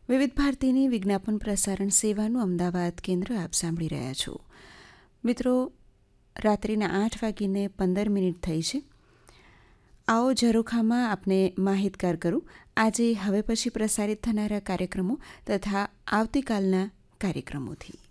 વિવિધ ભારતીની વિજ્ઞાપન પ્રસારણ સેવાનું અમદાવાદ કેન્દ્ર આપ સાંભળી રહ્યા છો. મિત્રો, રાત્રિના 8:15 થઈ છે. આવો ઝરૂખામાં આપને માહિતગાર કરું આજે હવે પછી પ્રસારિત થનારા કાર્યક્રમો તથા આવતીકાલના કાર્યક્રમોથી.